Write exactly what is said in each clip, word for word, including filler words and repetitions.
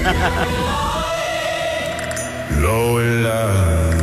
Lowy Live.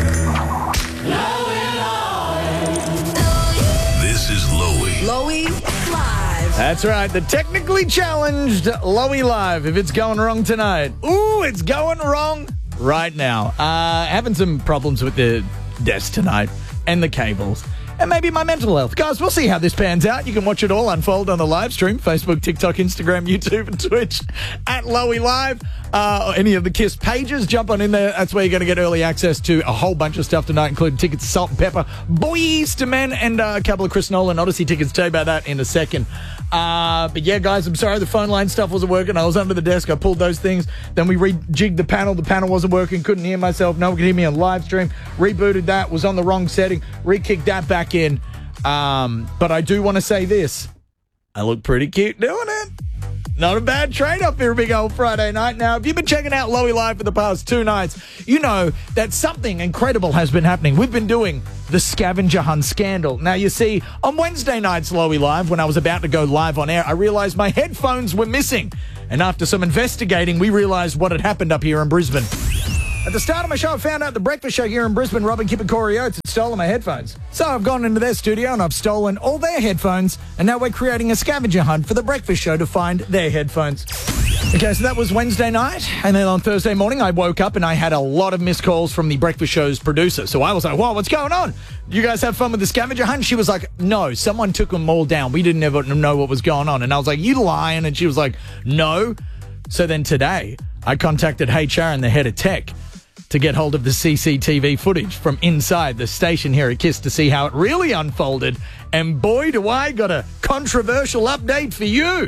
This is Lowy. Lowy Live. That's right. The technically challenged Lowy Live. If it's going wrong tonight. Ooh, it's going wrong right now. Uh, having some problems with the desk tonight and the cables. And maybe my mental health. Guys, we'll see how this pans out. You can watch it all unfold on the live stream. Facebook, TikTok, Instagram, YouTube, and Twitch at Lowy Live. Uh, or any of the KISS pages, jump on in there. That's where you're going to get early access to a whole bunch of stuff tonight, including tickets to Salt and Pepper, Boys to Men, and uh, a couple of Chris Nolan Odyssey tickets. Tell you about that in a second. Uh, but yeah, guys, I'm sorry the phone line stuff wasn't working. I was under the desk. I pulled those things. Then we rejigged the panel. The panel wasn't working. Couldn't hear myself. No one could hear me on live stream. Rebooted that. Was on the wrong setting. Re-kicked that back in. Um, but I do want to say this. I look pretty cute doing it. Not a bad trade-off here, big old Friday night. Now, if you've been checking out Lowy Live for the past two nights, you know that something incredible has been happening. We've been doing the scavenger hunt scandal. Now, you see, on Wednesday night's Lowy Live, when I was about to go live on air, I realized my headphones were missing. And after some investigating, we realized what had happened up here in Brisbane. At the start of my show, I found out the breakfast show here in Brisbane, Robin, Kip and Corey Oates, had stolen my headphones. So I've gone into their studio and I've stolen all their headphones, and now we're creating a scavenger hunt for the breakfast show to find their headphones. Okay, so that was Wednesday night, and then on Thursday morning, I woke up and I had a lot of missed calls from the breakfast show's producer. So I was like, whoa, what's going on? You guys have fun with the scavenger hunt? She was like, no, someone took them all down. We didn't ever know what was going on. And I was like, you lying? And she was like, no. So then today, I contacted H R and the head of tech to get hold of the C C T V footage from inside the station here at KISS to see how it really unfolded. And boy, do I got a controversial update for you.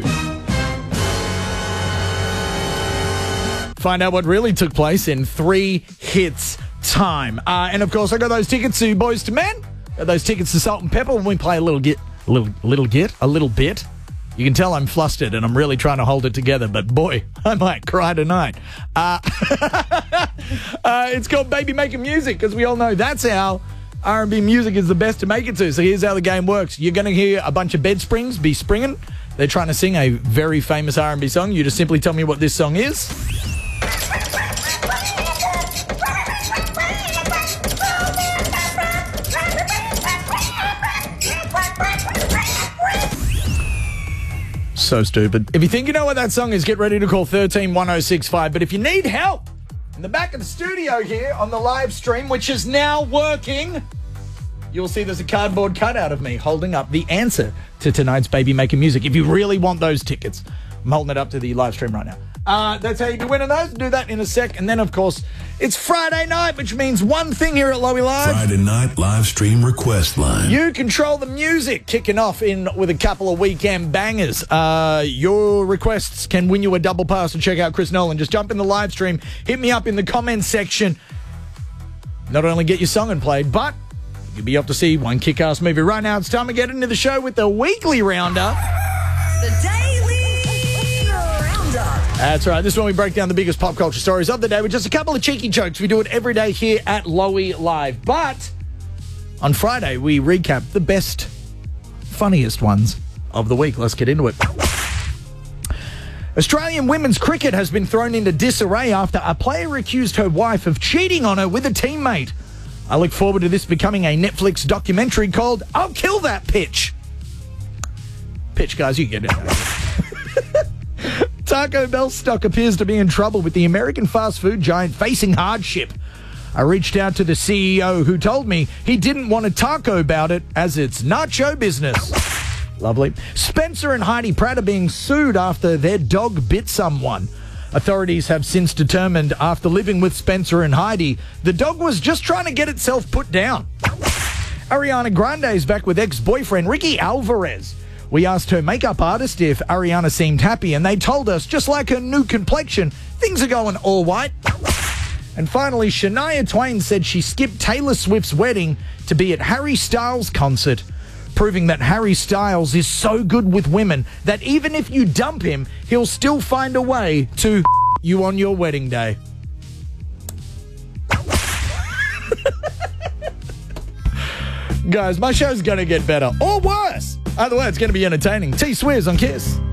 Find out what really took place in three hits time. Uh, and of course, I got those tickets to Boys to Men. Got those tickets to Salt and Pepper when we play a little git, a little, little git, a little bit. You can tell I'm flustered and I'm really trying to hold it together, but boy, I might cry tonight. Uh, uh, it's called Baby Making Music, because we all know that's how R and B music is the best to make it to. So here's how the game works. You're going to hear a bunch of bed springs be springing. They're trying to sing a very famous R and B song. You just simply tell me what this song is. So stupid. If you think you know what that song is, get ready to call one three one oh six five. But if you need help, in the back of the studio here on the live stream, which is now working, you'll see there's a cardboard cutout of me holding up the answer to tonight's Baby Making Music. If you really want those tickets, I'm holding it up to the live stream right now. Uh, that's how you be winning those. Do that in a sec. And then, of course, it's Friday night, which means one thing here at Lowy Live. Friday night live stream request line. You control the music, kicking off in with a couple of weekend bangers. Uh, your requests can win you a double pass to check out Chris Nolan. Just jump in the live stream, hit me up in the comments section. Not only get your song and played, but you'll be up to see one kick-ass movie. Right now, it's time to get into the show with the weekly roundup. The Daily Roundup. That's right. This is when we break down the biggest pop culture stories of the day with just a couple of cheeky jokes. We do it every day here at Lowy Live. But on Friday, we recap the best, funniest ones of the week. Let's get into it. Australian women's cricket has been thrown into disarray after a player accused her wife of cheating on her with a teammate. I look forward to this becoming a Netflix documentary called I'll Kill That Pitch. Pitch, guys, you get it. Taco Bell stock appears to be in trouble with the American fast food giant facing hardship. I reached out to the C E O who told me he didn't want to taco about it as it's nacho business. Lovely. Spencer and Heidi Pratt are being sued after their dog bit someone. Authorities have since determined after living with Spencer and Heidi, the dog was just trying to get itself put down. Ariana Grande is back with ex-boyfriend Ricky Alvarez. We asked her makeup artist if Ariana seemed happy, and they told us, just like her new complexion, things are going all white. And finally, Shania Twain said she skipped Taylor Swift's wedding to be at Harry Styles' concert, proving that Harry Styles is so good with women that even if you dump him, he'll still find a way to you on your wedding day. Guys, my show's going to get better or worse. Either way, it's going to be entertaining. T Swears on KISS.